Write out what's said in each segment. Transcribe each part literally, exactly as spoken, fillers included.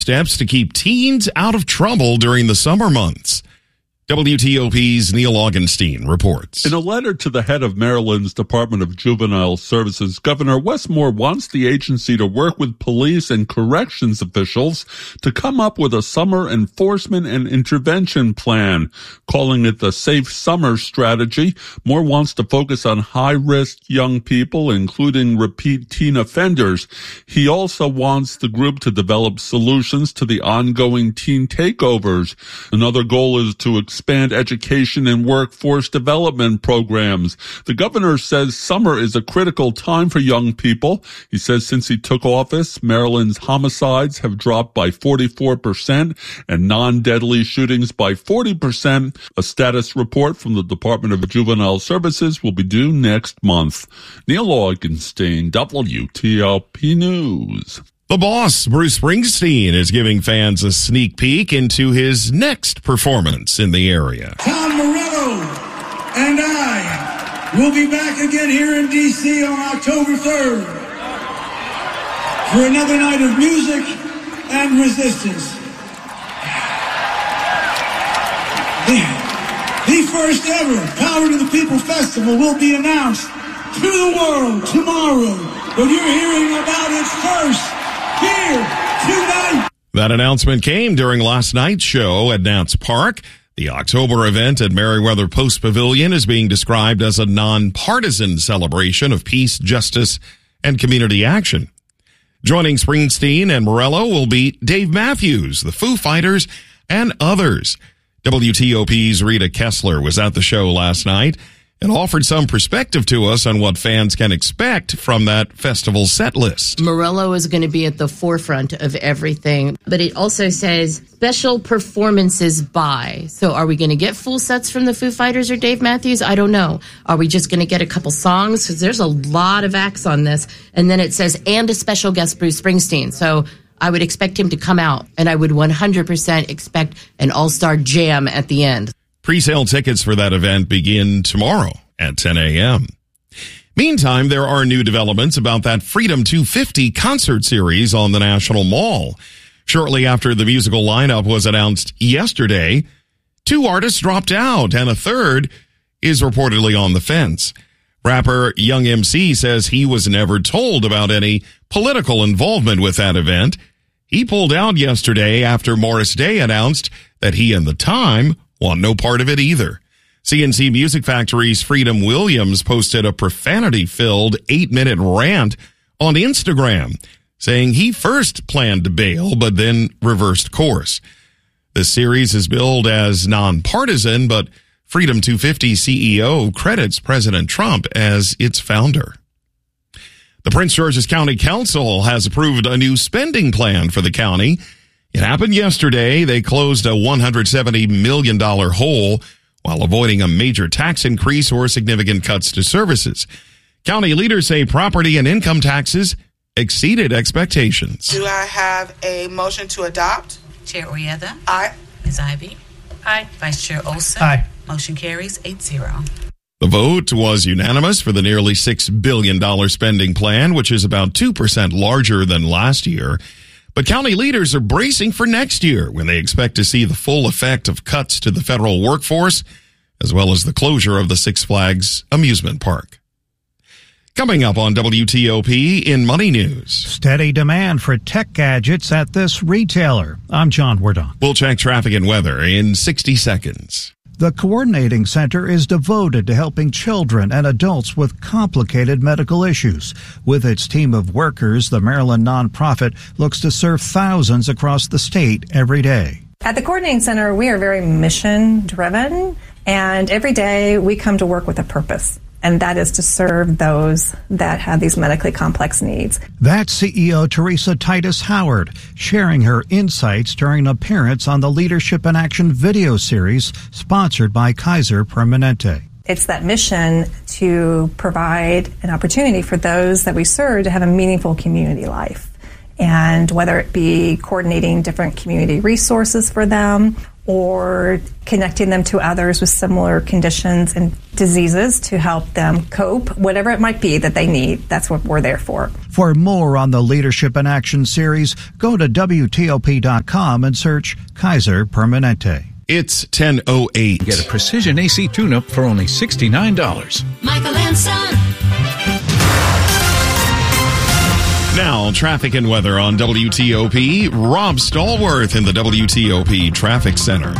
steps to keep teens out of trouble during the summer months. W T O P's Neil Augenstein reports. In a letter to the head of Maryland's Department of Juvenile Services, Governor Wes Moore wants the agency to work with police and corrections officials to come up with a summer enforcement and intervention plan. Calling it the Safe Summer Strategy, Moore wants to focus on high-risk young people, including repeat teen offenders. He also wants the group to develop solutions to the ongoing teen takeovers. Another goal is to expand education and workforce development programs. The governor says summer is a critical time for young people. He says since he took office, Maryland's homicides have dropped by forty-four percent and non-deadly shootings by forty percent. A status report from the Department of Juvenile Services will be due next month. Neil Augenstein, W T O P News. The boss, Bruce Springsteen, is giving fans a sneak peek into his next performance in the area. Tom Morello and I will be back again here in D C on October third for another night of music and resistance. The, the first ever Power to the People Festival will be announced to the world tomorrow, but you're hearing about it first. Here tonight. That announcement came during last night's show at Nance Park. The October event at Merriweather Post Pavilion is being described as a nonpartisan celebration of peace, justice, and community action. Joining Springsteen and Morello will be Dave Matthews, the Foo Fighters, and others. W T O P's Rita Kessler was at the show last night and offered some perspective to us on what fans can expect from that festival set list. Morello is going to be at the forefront of everything, but it also says special performances by. So are we going to get full sets from the Foo Fighters or Dave Matthews? I don't know. Are we just going to get a couple songs? Because there's a lot of acts on this. And then it says, and a special guest, Bruce Springsteen. So I would expect him to come out, and I would one hundred percent expect an all-star jam at the end. Pre-sale tickets for that event begin tomorrow at ten a.m. Meantime, there are new developments about that Freedom two fifty concert series on the National Mall. Shortly after the musical lineup was announced yesterday, two artists dropped out, and a third is reportedly on the fence. Rapper Young M C says he was never told about any political involvement with that event. He pulled out yesterday after Morris Day announced that he and The Time want no part of it either. C N C Music Factory's Freedom Williams posted a profanity-filled eight-minute rant on Instagram, saying he first planned to bail but then reversed course. The series is billed as nonpartisan, but Freedom two fifty C E O credits President Trump as its founder. The Prince George's County Council has approved a new spending plan for the county. It happened yesterday. They closed a one hundred seventy million dollars hole while avoiding a major tax increase or significant cuts to services. County leaders say property and income taxes exceeded expectations. Do I have a motion to adopt? Chair Oyetha. Aye. Miz Ivy. Aye. Vice Chair Olson. Aye. Motion carries eight zero. The vote was unanimous for the nearly six billion dollars spending plan, which is about two percent larger than last year. But county leaders are bracing for next year when they expect to see the full effect of cuts to the federal workforce, as well as the closure of the Six Flags amusement park. Coming up on W T O P in Money News. Steady demand for tech gadgets at this retailer. I'm John Wardon. We'll check traffic and weather in sixty seconds. The Coordinating Center is devoted to helping children and adults with complicated medical issues. With its team of workers, the Maryland nonprofit looks to serve thousands across the state every day. At the Coordinating Center, we are very mission-driven, and every day we come to work with a purpose, and that is to serve those that have these medically complex needs. That's C E O Teresa Titus Howard, sharing her insights during an appearance on the Leadership in Action video series sponsored by Kaiser Permanente. It's that mission to provide an opportunity for those that we serve to have a meaningful community life. And whether it be coordinating different community resources for them or connecting them to others with similar conditions and diseases to help them cope, whatever it might be that they need. That's what we're there for. For more on the Leadership in Action series, go to W T O P dot com and search Kaiser Permanente. It's ten oh eight. Get a precision A C tune-up for only sixty-nine dollars. Michael and Son. Now, traffic and weather on W T O P. Rob Stallworth in the W T O P Traffic Center.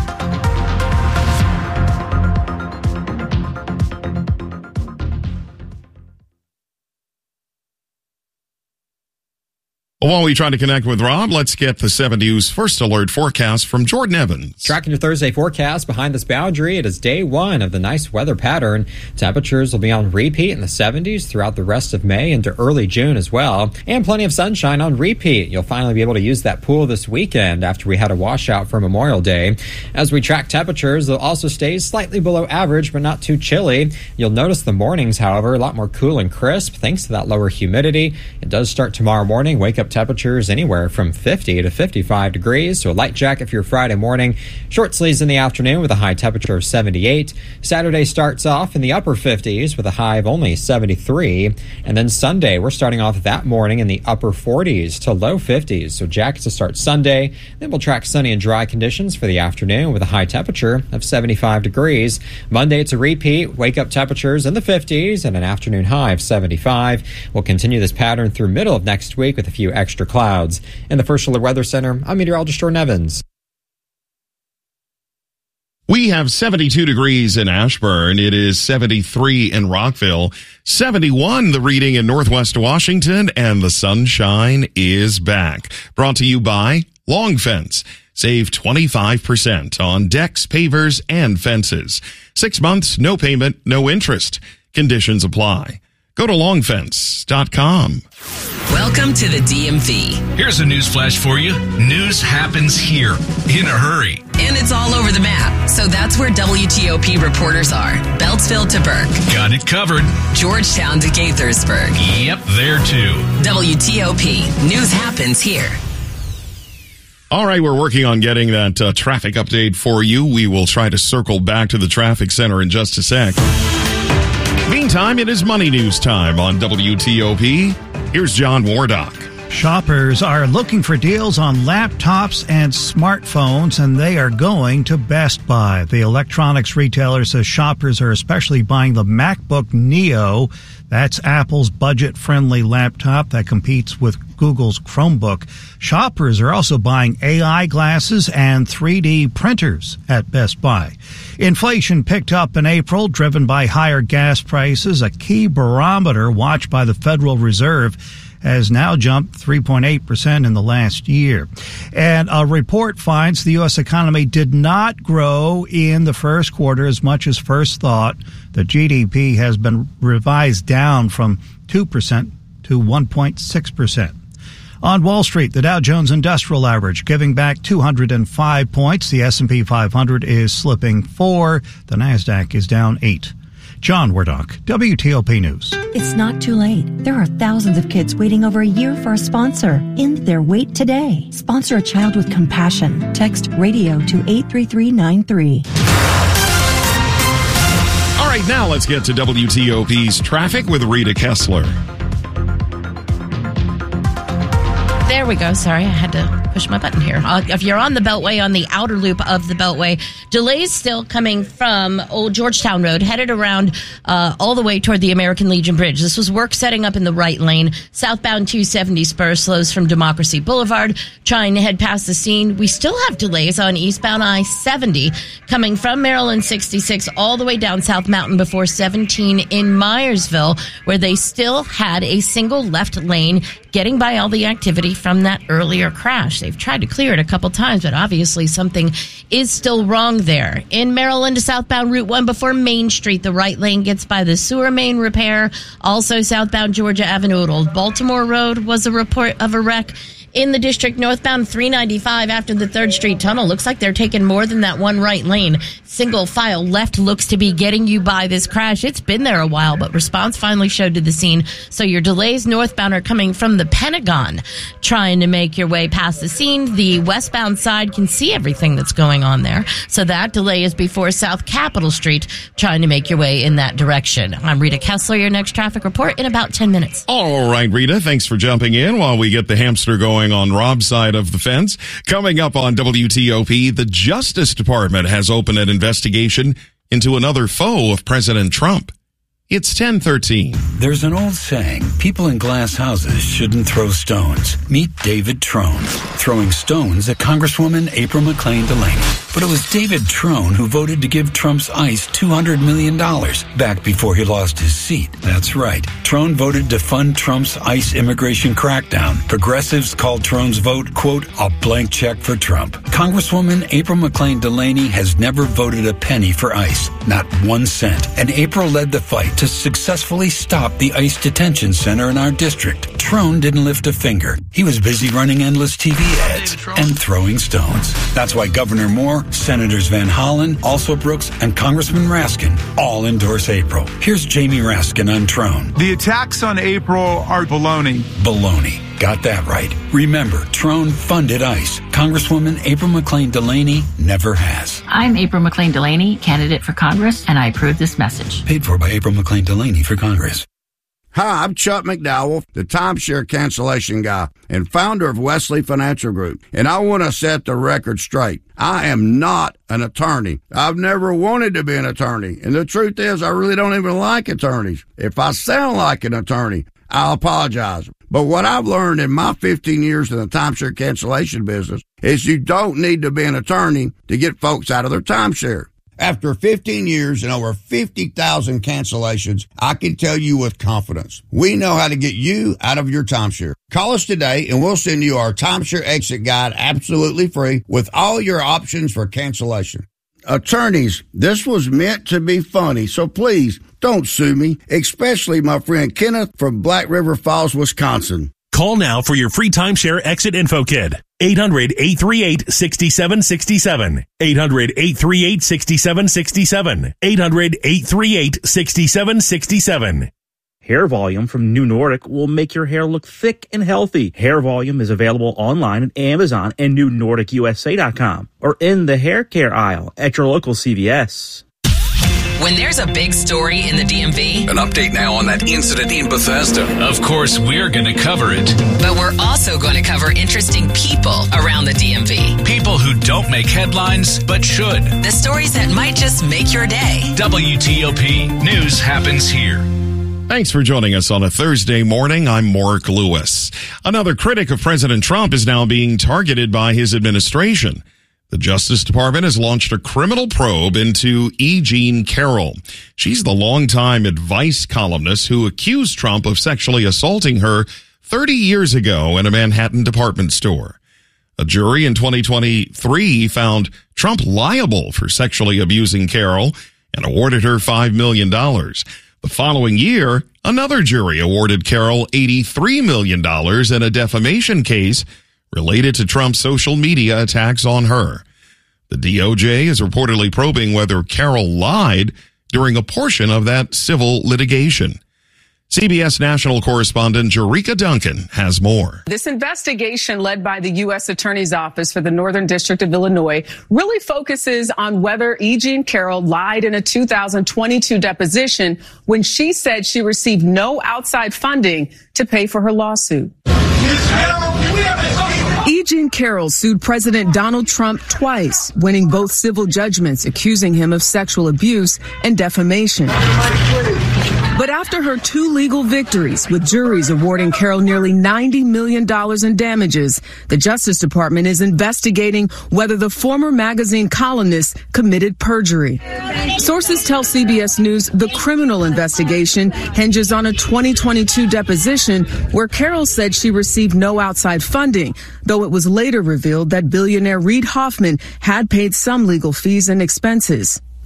While we try to connect with Rob, let's get the seven News First Alert forecast from Jordan Evans. Tracking your Thursday forecast behind this boundary, it is day one of the nice weather pattern. Temperatures will be on repeat in the seventies throughout the rest of May into early June as well. And plenty of sunshine on repeat. You'll finally be able to use that pool this weekend after we had a washout for Memorial Day. As we track temperatures, they'll also stay slightly below average, but not too chilly. You'll notice the mornings, however, a lot more cool and crisp thanks to that lower humidity. It does start tomorrow morning. Wake up temperatures anywhere from fifty to fifty-five degrees, so a light jacket for your Friday morning, short sleeves in the afternoon with a high temperature of seventy-eight. Saturday starts off in the upper fifties with a high of only seventy-three, and then Sunday we're starting off that morning in the upper forties to low fifties, so jackets to start Sunday. Then we'll track sunny and dry conditions for the afternoon with a high temperature of seventy-five degrees. Monday it's a repeat, wake up temperatures in the fifties and an afternoon high of seventy-five. We'll continue this pattern through middle of next week with a few extra clouds. In the First Alert Weather Center, I'm meteorologist Jordan Evans. We have seventy-two degrees in Ashburn. It is seventy-three in Rockville, seventy-one the reading in Northwest Washington, and the sunshine is back. Brought to you by Long Fence. Save twenty-five percent on decks, pavers, and fences. Six months, no payment, no interest. Conditions apply. Go to long fence dot com. Welcome to the D M V. Here's a news flash for you. News happens here in a hurry. And it's all over the map. So that's where W T O P reporters are. Beltsville to Burke. Got it covered. Georgetown to Gaithersburg. Yep, there too. W T O P. News happens here. All right, we're working on getting that uh, traffic update for you. We will try to circle back to the traffic center in just a sec. Meantime, it is Money News time on W T O P. Here's John Wardock. Shoppers are looking for deals on laptops and smartphones, and they are going to Best Buy. The electronics retailer says shoppers are especially buying the MacBook Neo. That's Apple's budget-friendly laptop that competes with Google's Chromebook. Shoppers are also buying A I glasses and three D printers at Best Buy. Inflation picked up in April, driven by higher gas prices. A key barometer watched by the Federal Reserve has now jumped three point eight percent in the last year. And a report finds the U S economy did not grow in the first quarter as much as first thought. The G D P has been revised down from two percent to one point six percent. On Wall Street, the Dow Jones Industrial Average giving back two hundred five points. The S and P five hundred is slipping four. The NASDAQ is down eight. John Wardock, W T O P News. It's not too late. There are thousands of kids waiting over a year for a sponsor. End their wait today. Sponsor a child with compassion. Text radio to eight three three nine three. All right, now let's get to W T O P's traffic with Rita Kessler. There we go. Sorry, I had to push my button here. Uh, if you're on the Beltway, on the outer loop of the Beltway, delays still coming from Old Georgetown Road, headed around uh, all the way toward the American Legion Bridge. This was work setting up in the right lane. Southbound two seventy spur slows from Democracy Boulevard, trying to head past the scene. We still have delays on eastbound I seventy coming from Maryland sixty-six all the way down South Mountain before seventeen in Myersville, where they still had a single left lane getting by all the activity from that earlier crash. They've tried to clear it a couple times, but obviously something is still wrong there. In Maryland to southbound Route one before Main Street, the right lane gets by the sewer main repair. Also southbound Georgia Avenue at Old Baltimore Road was a report of a wreck. In the district northbound three ninety-five after the third Street Tunnel, looks like they're taking more than that one right lane. Single file left looks to be getting you by this crash. It's been there a while, but response finally showed to the scene. So your delays northbound are coming from the Pentagon. Trying to make your way past the scene. The westbound side can see everything that's going on there. So that delay is before South Capitol Street, trying to make your way in that direction. I'm Rita Kessler, your next traffic report in about ten minutes. All right, Rita, thanks for jumping in while we get the hamster going on Rob's side of the fence. Coming up on W T O P, the Justice Department has opened an investigation into another foe of President Trump. It's ten thirteen. There's an old saying, people in glass houses shouldn't throw stones. Meet David Trone, throwing stones at Congresswoman April McClain Delaney. But it was David Trone who voted to give Trump's ICE two hundred million dollars back before he lost his seat. That's right. Trone voted to fund Trump's ICE immigration crackdown. Progressives called Trone's vote, quote, a blank check for Trump. Congresswoman April McClain Delaney has never voted a penny for ICE, not one cent. And April led the fight to successfully stop the ICE detention center in our district. Trone didn't lift a finger. He was busy running endless T V ads and throwing stones. That's why Governor Moore, Senators Van Hollen, also Brooks, and Congressman Raskin all endorse April. Here's Jamie Raskin on Trone. The attacks on April are baloney. Baloney. Got that right. Remember, Trone funded ICE. Congresswoman April McClain Delaney never has. I'm April McClain Delaney, candidate for Congress, and I approve this message. Paid for by April McClain Delaney for Congress. Hi, I'm Chuck McDowell, the timeshare cancellation guy and founder of Wesley Financial Group. And I want to set the record straight. I am not an attorney. I've never wanted to be an attorney. And the truth is, I really don't even like attorneys. If I sound like an attorney, I'll apologize. But what I've learned in my fifteen years in the timeshare cancellation business is you don't need to be an attorney to get folks out of their timeshare. After fifteen years and over fifty thousand cancellations, I can tell you with confidence, we know how to get you out of your timeshare. Call us today and we'll send you our timeshare exit guide absolutely free with all your options for cancellation. Attorneys, this was meant to be funny, so please don't sue me, especially my friend Kenneth from Black River Falls, Wisconsin. Call now for your free timeshare exit info kit. eight hundred, eight three eight, six seven six seven. eight hundred, eight three eight, six seven six seven. eight hundred, eight three eight, six seven six seven. Hair Volume from New Nordic will make your hair look thick and healthy. Hair Volume is available online at Amazon and new nordic u s a dot com or in the hair care aisle at your local C V S. When there's a big story in the D M V. An update now on that incident in Bethesda. Of course, we're going to cover it. But we're also going to cover interesting people around the D M V. People who don't make headlines, but should. The stories that might just make your day. W T O P News happens here. Thanks for joining us on a Thursday morning. I'm Mark Lewis. Another critic of President Trump is now being targeted by his administration. The Justice Department has launched a criminal probe into E. Jean Carroll. She's the longtime advice columnist who accused Trump of sexually assaulting her thirty years ago in a Manhattan department store. A jury in twenty twenty-three found Trump liable for sexually abusing Carroll and awarded her five million dollars. The following year, another jury awarded Carroll eighty-three million dollars in a defamation case related to Trump's social media attacks on her. The D O J is reportedly probing whether Carroll lied during a portion of that civil litigation. C B S national correspondent Jerika Duncan has more. This investigation led by the U S Attorney's Office for the Northern District of Illinois really focuses on whether E. Jean Carroll lied in a two thousand twenty-two deposition when she said she received no outside funding to pay for her lawsuit. E. Jean Carroll sued President Donald Trump twice, winning both civil judgments accusing him of sexual abuse and defamation. But after her two legal victories, with juries awarding Carroll nearly ninety million dollars in damages, the Justice Department is investigating whether the former magazine columnist committed perjury. Sources tell C B S News the criminal investigation hinges on a twenty twenty-two deposition where Carroll said she received no outside funding, though it was later revealed that billionaire Reid Hoffman had paid some legal fees and expenses.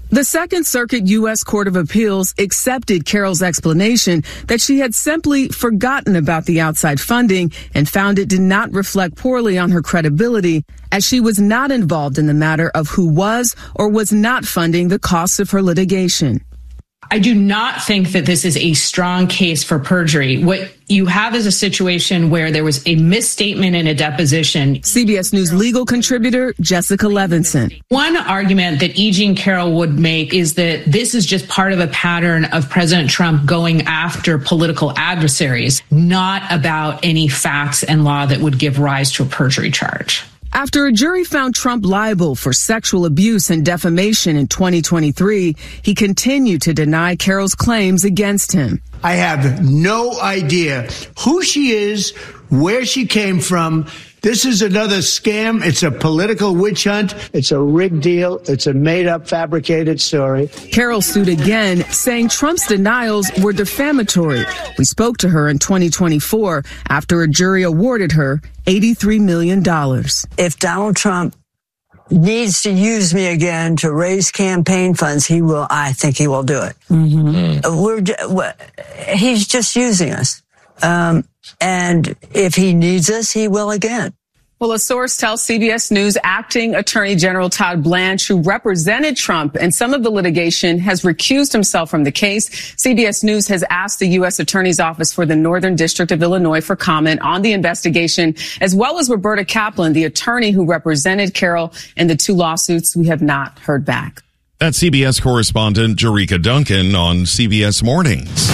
The Second Circuit U S Court of Appeals accepted Carol's explanation that she had simply forgotten about the outside funding and found it did not reflect poorly on her credibility, as she was not involved in the matter of who was or was not funding the costs of her litigation. I do not think that this is a strong case for perjury. What you have is a situation where there was a misstatement in a deposition. C B S News legal contributor Jessica Levinson. One argument that E. Jean Carroll would make is that this is just part of a pattern of President Trump going after political adversaries, not about any facts and law that would give rise to a perjury charge. After a jury found Trump liable for sexual abuse and defamation in twenty twenty-three, he continued to deny Carroll's claims against him. I have no idea who she is, where she came from. This is another scam. It's a political witch hunt. It's a rigged deal. It's a made-up, fabricated story. Carroll sued again, saying Trump's denials were defamatory. We spoke to her in twenty twenty-four after a jury awarded her eighty-three million dollars. If Donald Trump needs to use me again to raise campaign funds, he will. I think he will do it. Mm-hmm. We're, he's just using us. Um, and if he needs us, he will again. Well, a source tells C B S News acting Attorney General Todd Blanche, who represented Trump in some of the litigation, has recused himself from the case. C B S News has asked the U S Attorney's Office for the Northern District of Illinois for comment on the investigation, as well as Roberta Kaplan, the attorney who represented Carroll in the two lawsuits. We have not heard back. That's C B S correspondent Jerika Duncan on C B S Mornings.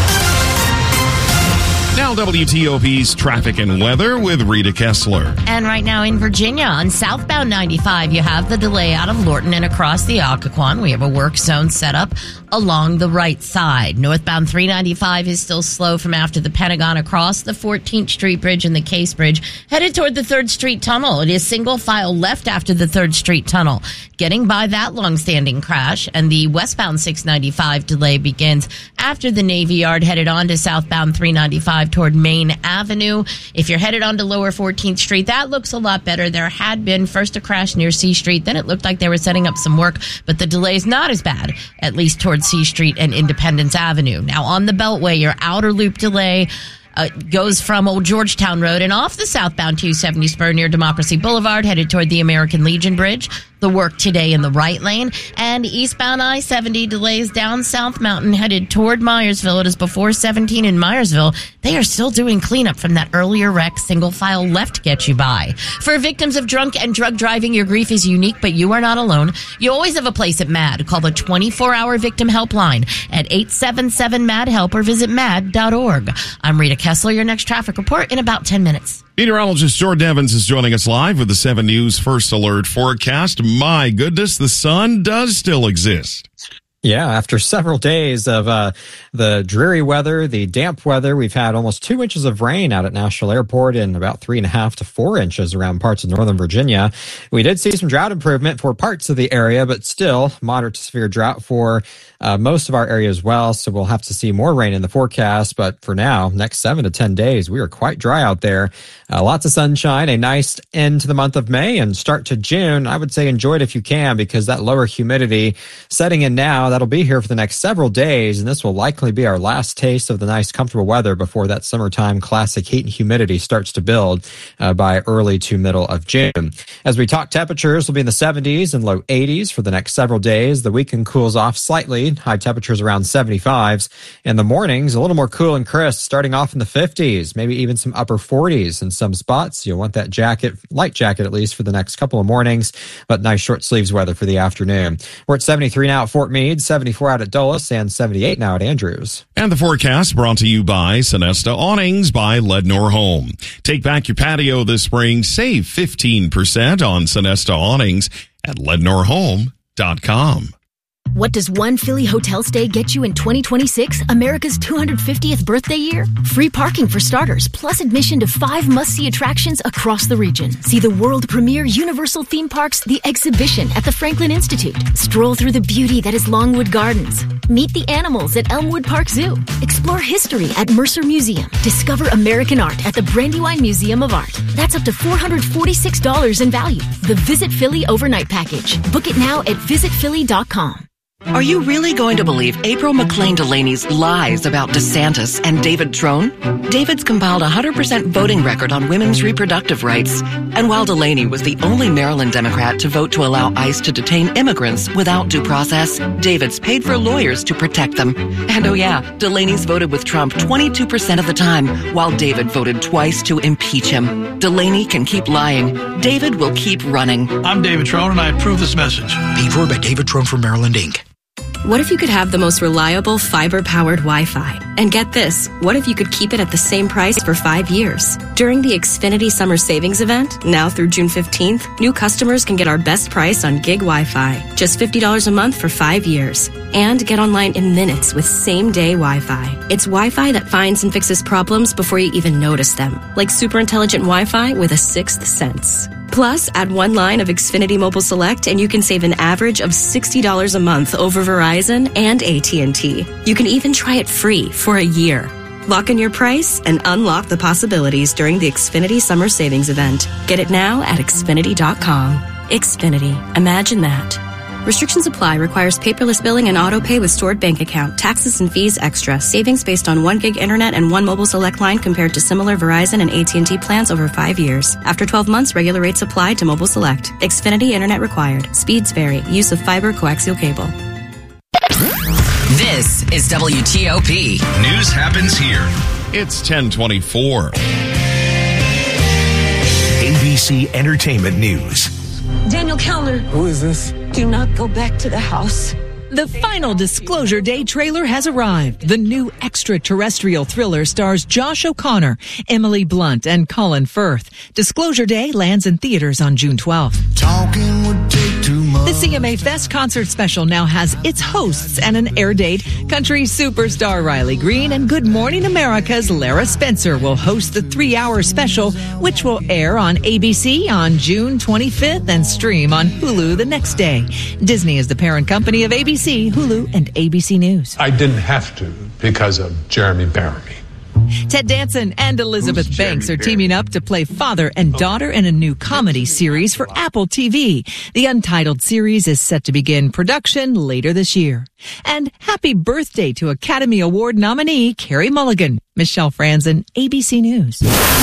Now W T O P's traffic and weather with Rita Kessler. And right now in Virginia on southbound ninety-five, you have the delay out of Lorton and across the Occoquan. We have a work zone set up along the right side. Northbound three ninety-five is still slow from after the Pentagon across the fourteenth Street Bridge and the Case Bridge, headed toward the third Street Tunnel. It is single file left after the third Street Tunnel. Getting by that long-standing crash, and the westbound six ninety-five delay begins after the Navy Yard, headed on to southbound three ninety-five toward Main Avenue. If you're headed on to lower fourteenth Street, that looks a lot better. There had been first a crash near C Street, then it looked like they were setting up some work, but the delay is not as bad, at least towards C Street and Independence Avenue. Now on the Beltway, your outer loop delay Uh, goes from Old Georgetown Road and off the southbound two seventy spur near Democracy Boulevard, headed toward the American Legion Bridge. The work today in the right lane. And eastbound I seventy delays down South Mountain, headed toward Myersville. It is before seventeen in Myersville. They are still doing cleanup from that earlier wreck. Single file left get you by. For victims of drunk and drug driving, your grief is unique, but you are not alone. You always have a place at MAD. Call the twenty-four hour victim helpline at eight seven seven MAD help or visit mad dot org. I'm Rita Kessler. Your next traffic report in about ten minutes. Meteorologist Jordan Evans is joining us live with the seven News First Alert forecast. My goodness, the sun does still exist. Yeah, after several days of uh, the dreary weather, the damp weather, we've had almost two inches of rain out at Nashville Airport and about three and a half to four inches around parts of northern Virginia. We did see some drought improvement for parts of the area, but still moderate to severe drought for uh, most of our area as well. So we'll have to see more rain in the forecast. But for now, next seven to ten days, we are quite dry out there. Uh, lots of sunshine, a nice end to the month of May and start to June. I would say enjoy it if you can, because that lower humidity setting in now, that'll be here for the next several days, and this will likely be our last taste of the nice, comfortable weather before that summertime classic heat and humidity starts to build uh, by early to middle of June. As we talk, temperatures will be in the seventies and low eighties for the next several days. The weekend cools off slightly, high temperatures around seventy-fives. In the mornings, a little more cool and crisp, starting off in the fifties, maybe even some upper forties in some spots. You'll want that jacket, light jacket at least, for the next couple of mornings, but nice short sleeves weather for the afternoon. We're at seventy-three now at Fort Meade, seventy-four out at Dulles, and seventy-eight now at Andrews. And the forecast brought to you by Sonesta Awnings by Lednor Home. Take back your patio this spring. Save fifteen percent on Sonesta Awnings at lednor home dot com. What does one Philly hotel stay get you in twenty twenty-six, America's two hundred fiftieth birthday year? Free parking for starters, plus admission to five must-see attractions across the region. See the world premiere Universal Theme Parks The Exhibition at the Franklin Institute. Stroll through the beauty that is Longwood Gardens. Meet the animals at Elmwood Park Zoo. Explore history at Mercer Museum. Discover American art at the Brandywine Museum of Art. That's up to four hundred forty-six dollars in value. The Visit Philly Overnight Package. Book it now at visit philly dot com. Are you really going to believe April McClain Delaney's lies about DeSantis and David Trone? David's compiled a one hundred percent voting record on women's reproductive rights. And while Delaney was the only Maryland Democrat to vote to allow ICE to detain immigrants without due process, David's paid for lawyers to protect them. And oh yeah, Delaney's voted with Trump twenty-two percent of the time, while David voted twice to impeach him. Delaney can keep lying. David will keep running. I'm David Trone, and I approve this message. Paid for by David Trone for Maryland, Incorporated. What if you could have the most reliable fiber-powered Wi-Fi? And get this, what if you could keep it at the same price for five years? During the Xfinity Summer Savings Event, now through June fifteenth, new customers can get our best price on gig Wi-Fi, just fifty dollars a month for five years. And get online in minutes with same-day Wi-Fi. It's Wi-Fi that finds and fixes problems before you even notice them, like super intelligent Wi-Fi with a sixth sense. Plus, add one line of Xfinity Mobile Select and you can save an average of sixty dollars a month over Verizon and A T and T. You can even try it free for a year. Lock in your price and unlock the possibilities during the Xfinity Summer Savings Event. Get it now at Xfinity dot com. Xfinity. Imagine that. Restrictions apply. Requires paperless billing and auto pay with stored bank account. Taxes and fees extra. Savings based on one gig internet and one mobile select line compared to similar Verizon and A T and T plans over five years. After twelve months, regular rates apply to mobile select. Xfinity internet required. Speeds vary. Use of fiber coaxial cable. This is W T O P. News happens here. It's ten twenty-four. A B C Entertainment News. Daniel Kellner. Who is this? Do not go back to the house. The final Disclosure Day trailer has arrived. The new extraterrestrial thriller stars Josh O'Connor, Emily Blunt, and Colin Firth. Disclosure Day lands in theaters on June twelfth. Talking would take too much. The C M A Fest concert special now has its hosts and an air date. Country superstar Riley Green and Good Morning America's Lara Spencer will host the three-hour special, which will air on A B C on June twenty-fifth and stream on Hulu the next day. Disney is the parent company of A B C, Hulu, and A B C News. I didn't have to because of Jeremy Bearimy. Ted Danson and Elizabeth Who's Banks Jeremy are teaming up to play father and daughter in a new comedy series for Apple T V. The untitled series is set to begin production later this year. And happy birthday to Academy Award nominee Carey Mulligan. Michelle Franzen, A B C News.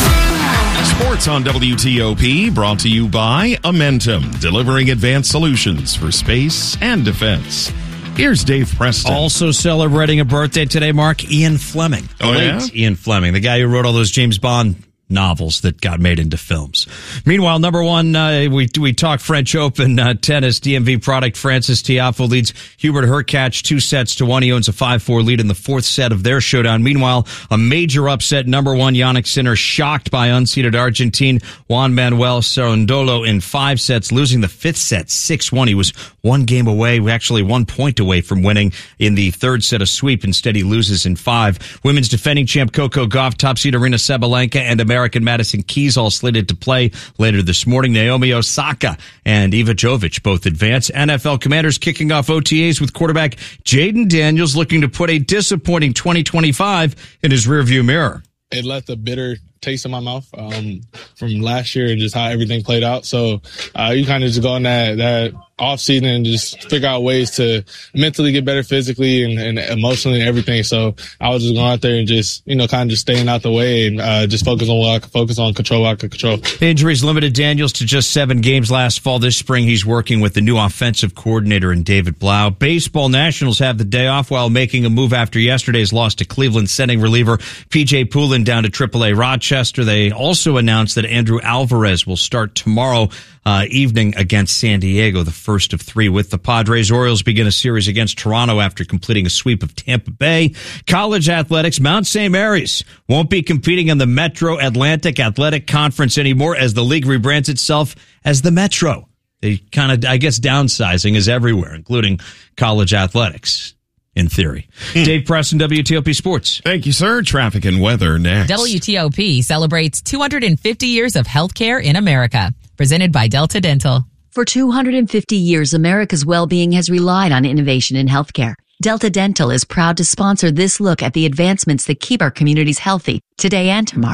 Sports on W T O P, brought to you by Amentum, delivering advanced solutions for space and defense. Here's Dave Preston. Also celebrating a birthday today, Mark, Ian Fleming. Oh, late yeah? Ian Fleming, the guy who wrote all those James Bond novels that got made into films. Meanwhile, number one, uh, we we talk French Open uh, tennis. D M V product Francis Tiafoe leads Hubert Hurkacz two sets to one. He owns a five four lead in the fourth set of their showdown. Meanwhile, a major upset. Number one, Jannik Sinner shocked by unseeded Argentine Juan Manuel Cerundolo in five sets, losing the fifth set six one. He was one game away, actually one point away from winning in the third set, a sweep. Instead, he loses in five. Women's defending champ Coco Gauff, top seed Aryna Sabalenka, and American Madison Keys all slated to play later this morning. Naomi Osaka and Eva Jovic both advance. N F L Commanders kicking off O T As with quarterback Jaden Daniels looking to put a disappointing twenty twenty-five in his rearview mirror. It left a bitter taste in my mouth um, from last year and just how everything played out. So uh, you kind of just go in that, that off season and just figure out ways to mentally get better physically and, and emotionally and everything. So I was just going out there and just, you know, kind of just staying out the way and uh, just focus on what I could focus on, control what I could control. Injuries limited Daniels to just seven games last fall. This spring, he's working with the new offensive coordinator in David Blau. Baseball Nationals have the day off while making a move after yesterday's loss to Cleveland, sending reliever P J Poulin down to triple A Rochester. They also announced that Andrew Alvarez will start tomorrow Uh, evening against San Diego, the first of three with the Padres. Orioles begin a series against Toronto after completing a sweep of Tampa Bay. College athletics, Mount Saint Mary's won't be competing in the Metro Atlantic Athletic Conference anymore as the league rebrands itself as the Metro. They kind of, I guess, downsizing is everywhere, including college athletics. In theory. Hmm. Dave Preston, W T O P Sports. Thank you, sir. Traffic and weather next. W T O P celebrates two hundred fifty years of healthcare in America. Presented by Delta Dental. For two hundred fifty years, America's well-being has relied on innovation in healthcare. Delta Dental is proud to sponsor this look at the advancements that keep our communities healthy today and tomorrow.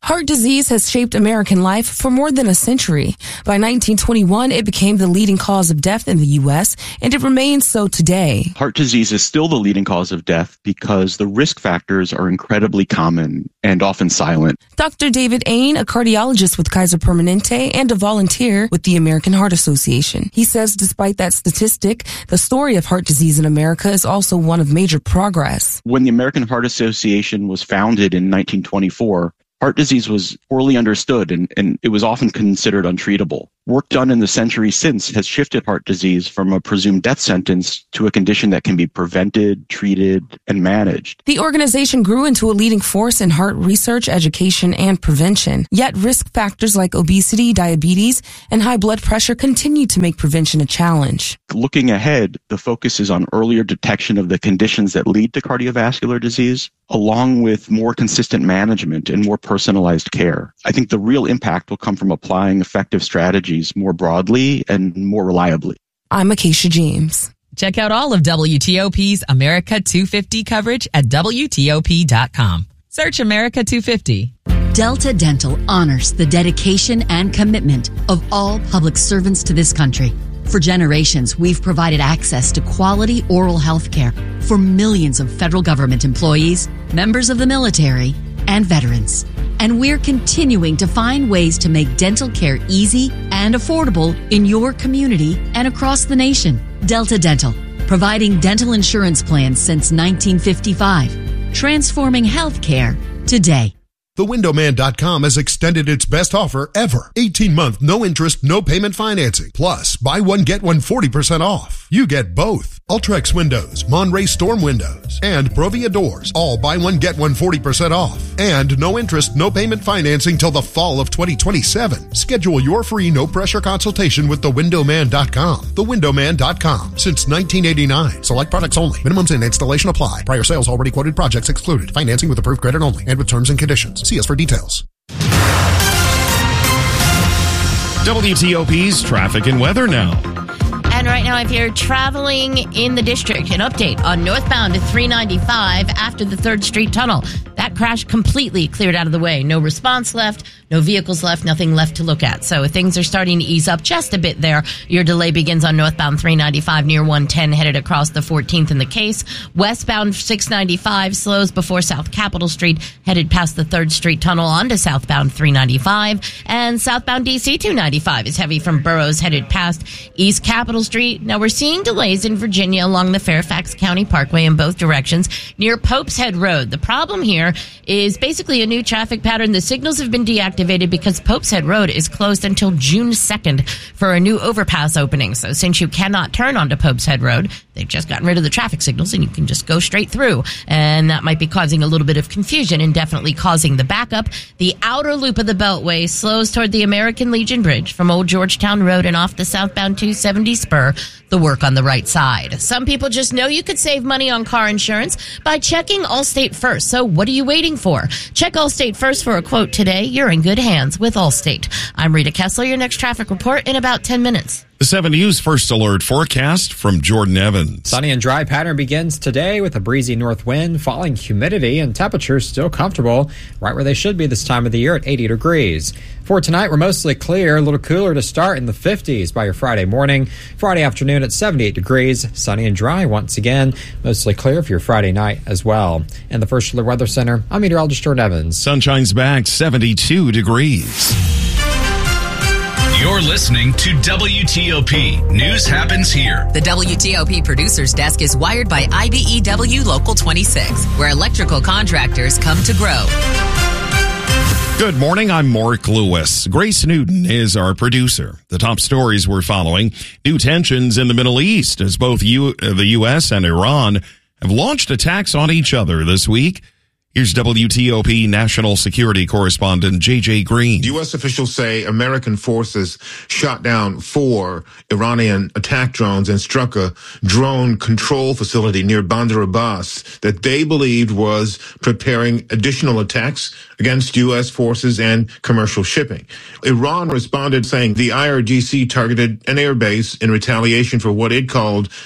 Heart disease has shaped American life for more than a century. By nineteen twenty-one, it became the leading cause of death in the U S, and it remains so today. Heart disease is still the leading cause of death because the risk factors are incredibly common and often silent. Doctor David Ain, a cardiologist with Kaiser Permanente and a volunteer with the American Heart Association. He says despite that statistic, the story of heart disease in America is also one of major progress. When the American Heart Association was founded in nineteen twenty-four, heart disease was poorly understood and, and it was often considered untreatable. Work done in the century since has shifted heart disease from a presumed death sentence to a condition that can be prevented, treated, and managed. The organization grew into a leading force in heart research, education, and prevention. Yet risk factors like obesity, diabetes, and high blood pressure continue to make prevention a challenge. Looking ahead, the focus is on earlier detection of the conditions that lead to cardiovascular disease, along with more consistent management and more personalized care. I think the real impact will come from applying effective strategies more broadly and more reliably. I'm Acacia James. Check out all of W T O P's America two fifty coverage at W T O P dot com. Search America two fifty. Delta Dental honors the dedication and commitment of all public servants to this country. For generations, we've provided access to quality oral health care for millions of federal government employees, members of the military, and veterans. And we're continuing to find ways to make dental care easy and affordable in your community and across the nation. Delta Dental, providing dental insurance plans since nineteen fifty-five, transforming healthcare today. The window man dot com has extended its best offer ever. eighteen month, no interest, no payment financing. Plus, buy one, get one forty percent off. You get both. Ultrex windows, Monterey Storm windows, and Provia doors. All buy one, get one forty percent off. And no interest, no payment financing till the fall of twenty twenty-seven. Schedule your free no-pressure consultation with the window man dot com. the window man dot com. Since nineteen eighty-nine. Select products only. Minimums and installation apply. Prior sales already quoted projects excluded. Financing with approved credit only and with terms and conditions. See us for details. W T O P's traffic and weather now. And right now, if you're traveling in the district, an update on northbound three ninety-five after the third Street Tunnel. That crash completely cleared out of the way. No response left, no vehicles left, nothing left to look at. So things are starting to ease up just a bit there. Your delay begins on northbound three ninety-five near one ten, headed across the fourteenth in the case. Westbound six ninety-five slows before South Capitol Street, headed past the third Street Tunnel onto southbound three ninety-five. And southbound D C two ninety-five is heavy from Burroughs, headed past East Capitol Street. Now we're seeing delays in Virginia along the Fairfax County Parkway in both directions near Pope's Head Road. The problem here is basically a new traffic pattern. The signals have been deactivated because Pope's Head Road is closed until June second for a new overpass opening. So since you cannot turn onto Pope's Head Road, they've just gotten rid of the traffic signals and you can just go straight through. And that might be causing a little bit of confusion and definitely causing the backup. The outer loop of the Beltway slows toward the American Legion Bridge from Old Georgetown Road and off the southbound two seventy spur, the work on the right side. Some people just know you could save money on car insurance by checking Allstate first. So what are you waiting for? Check Allstate first for a quote today. You're in good hands with Allstate. I'm Rita Kessler, your next traffic report in about ten minutes. The seven News First Alert forecast from Jordan Evans. Sunny and dry pattern begins today with a breezy north wind, falling humidity, and temperatures still comfortable, right where they should be this time of the year at eighty degrees. For tonight, we're mostly clear, a little cooler to start in the fifties by your Friday morning. Friday afternoon at seventy-eight degrees, sunny and dry once again, mostly clear for your Friday night as well. And the First Alert Weather Center, I'm meteorologist Jordan Evans. Sunshine's back, seventy-two degrees. You're listening to W T O P. News happens here. The W T O P producer's desk is wired by I B E W Local twenty-six, where electrical contractors come to grow. Good morning, I'm Mark Lewis. Grace Newton is our producer. The top stories we're following: new tensions in the Middle East as both U- the U S and Iran have launched attacks on each other this week. Here's W T O P national security correspondent J J Green. U S officials say American forces shot down four Iranian attack drones and struck a drone control facility near Bandar Abbas that they believed was preparing additional attacks against U S forces and commercial shipping. Iran responded saying the I R G C targeted an airbase in retaliation for what it called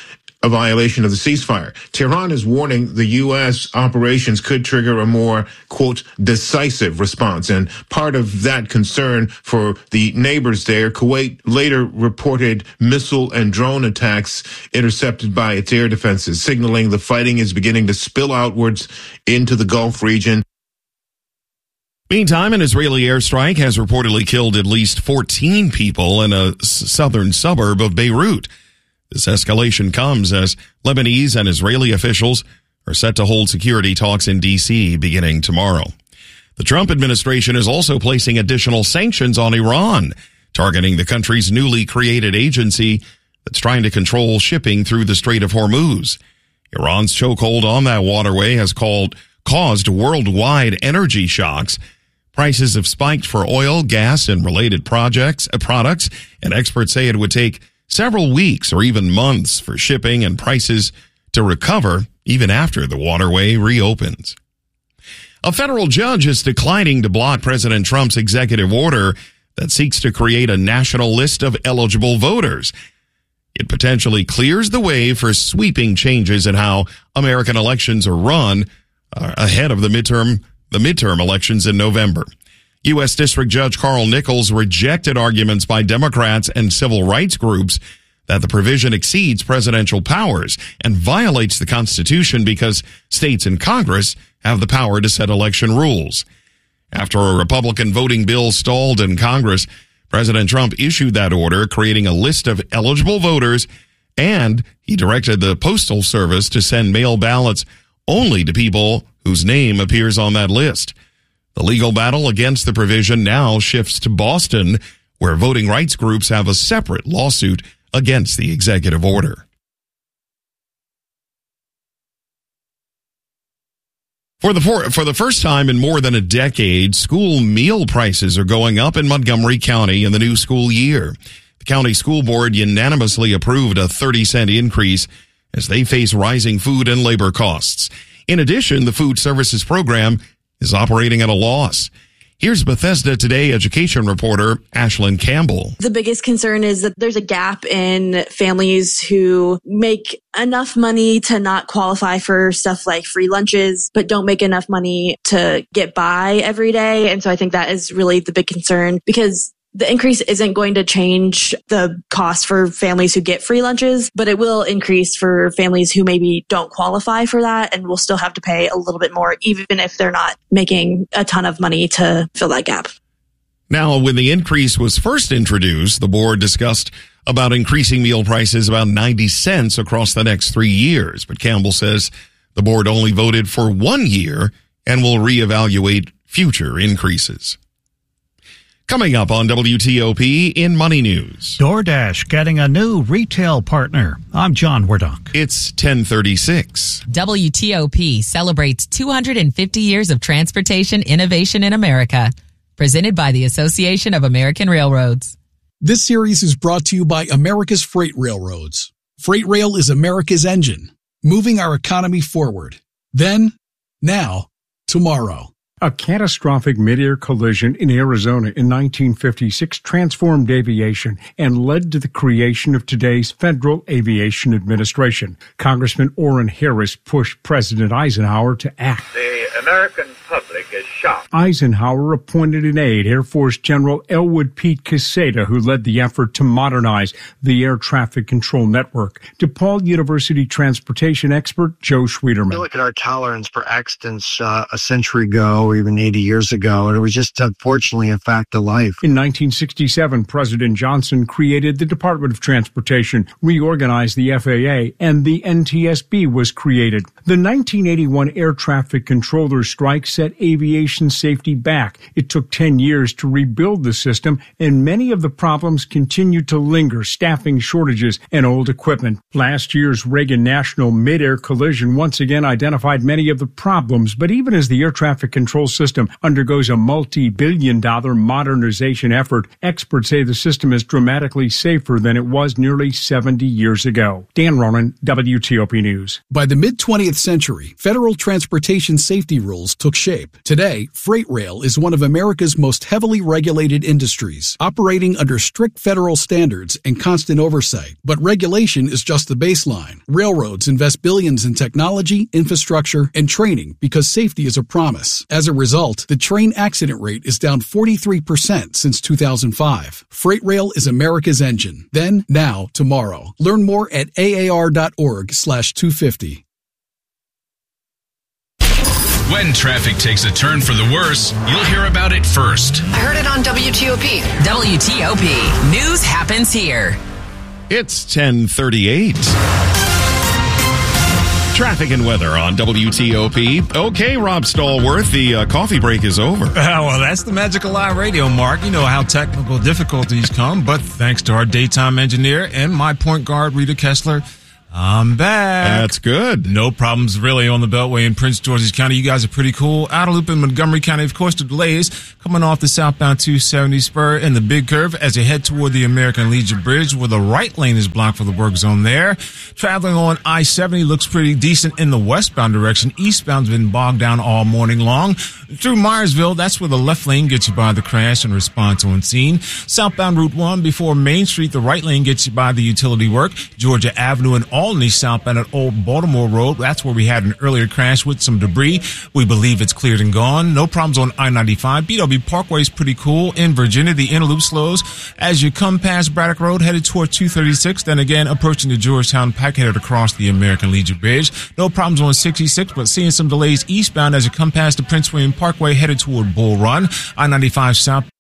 a violation of the ceasefire. Tehran is warning the U S operations could trigger a more, quote, decisive response. And part of that concern for the neighbors there, Kuwait later reported missile and drone attacks intercepted by its air defenses, signaling the fighting is beginning to spill outwards into the Gulf region. Meantime, an Israeli airstrike has reportedly killed at least fourteen people in a southern suburb of Beirut. This escalation comes as Lebanese and Israeli officials are set to hold security talks in D C beginning tomorrow. The Trump administration is also placing additional sanctions on Iran, targeting the country's newly created agency that's trying to control shipping through the Strait of Hormuz. Iran's chokehold on that waterway has called, caused worldwide energy shocks. Prices have spiked for oil, gas, and related projects, uh, products, and experts say it would take several weeks or even months for shipping and prices to recover even after the waterway reopens. A federal judge is declining to block President Trump's executive order that seeks to create a national list of eligible voters. It potentially clears the way for sweeping changes in how American elections are run uh, ahead of the midterm the midterm elections in November. U S District Judge Carl Nichols rejected arguments by Democrats and civil rights groups that the provision exceeds presidential powers and violates the Constitution because states and Congress have the power to set election rules. After a Republican voting bill stalled in Congress, President Trump issued that order, creating a list of eligible voters, and he directed the Postal Service to send mail ballots only to people whose name appears on that list. The legal battle against the provision now shifts to Boston, where voting rights groups have a separate lawsuit against the executive order. For the for, for the first time in more than a decade, school meal prices are going up in Montgomery County in the new school year. The county school board unanimously approved a thirty cent increase as they face rising food and labor costs. In addition, the food services program is operating at a loss. Here's Bethesda Today education reporter Ashlyn Campbell. The biggest concern is that there's a gap in families who make enough money to not qualify for stuff like free lunches, but don't make enough money to get by every day. And so I think that is really the big concern, because the increase isn't going to change the cost for families who get free lunches, but it will increase for families who maybe don't qualify for that and will still have to pay a little bit more, even if they're not making a ton of money to fill that gap. Now, when the increase was first introduced, the board discussed about increasing meal prices about ninety cents across the next three years. But Campbell says the board only voted for one year and will reevaluate future increases. Coming up on W T O P in Money News. DoorDash getting a new retail partner. I'm John Wardock. It's ten thirty-six. W T O P celebrates two hundred fifty years of transportation innovation in America. Presented by the Association of American Railroads. This series is brought to you by America's Freight Railroads. Freight Rail is America's engine, moving our economy forward. Then, now, tomorrow. A catastrophic mid-air collision in Arizona in nineteen fifty-six transformed aviation and led to the creation of today's Federal Aviation Administration. Congressman Orrin Harris pushed President Eisenhower to act. The American public is shocked. Eisenhower appointed an aide, Air Force General Elwood Pete Quesada, who led the effort to modernize the air traffic control network. DePaul University transportation expert Joe Schwederman. You look at our tolerance for accidents uh, a century ago, or even eighty years ago, and it was just unfortunately a fact of life. In nineteen sixty-seven, President Johnson created the Department of Transportation, reorganized the F A A, and the N T S B was created. The nineteen eighty-one air traffic controller strike set aviation safety back. It took ten years to rebuild the system, and many of the problems continue to linger: staffing shortages and old equipment. Last year's Reagan National mid-air collision once again identified many of the problems, but even as the air traffic control system undergoes a multi-billion dollar modernization effort, experts say the system is dramatically safer than it was nearly seventy years ago. Dan Ronan, W T O P News. By the mid-twentieth century, federal transportation safety rules took shape. Today, freight rail is one of America's most heavily regulated industries, operating under strict federal standards and constant oversight. But regulation is just the baseline. Railroads invest billions in technology, infrastructure, and training because safety is a promise. As a result, the train accident rate is down forty-three percent since two thousand five. Freight rail is America's engine. Then, now, tomorrow. Learn more at A A R dot org slash two fifty. When traffic takes a turn for the worse, you'll hear about it first. I heard it on W T O P. W T O P. News happens here. It's ten thirty-eight. Traffic and weather on W T O P. Okay, Rob Stallworth, the uh, coffee break is over. Uh, well, that's the Magical Live Radio, Mark. You know how technical difficulties come, but thanks to our daytime engineer and my point guard, Rita Kessler, I'm back. That's good. No problems really on the Beltway in Prince George's County. You guys are pretty cool. Outer loop in Montgomery County, of course, the delays coming off the southbound two seventy spur and the big curve as you head toward the American Legion Bridge, where the right lane is blocked for the work zone there. Traveling on I seventy looks pretty decent in the westbound direction. Eastbound's been bogged down all morning long. Through Myersville, that's where the left lane gets you by the crash and response on scene. Southbound Route one before Main Street, the right lane gets you by the utility work. Georgia Avenue and Albany southbound at Old Baltimore Road. That's where we had an earlier crash with some debris. We believe it's cleared and gone. No problems on I ninety-five. B W Parkway is pretty cool. In Virginia, the inner loop slows as you come past Braddock Road, headed toward two thirty-six. Then again, approaching the Georgetown Pike, headed across the American Legion Bridge. No problems on sixty-six, but seeing some delays eastbound as you come past the Prince William Parkway, headed toward Bull Run. I ninety-five south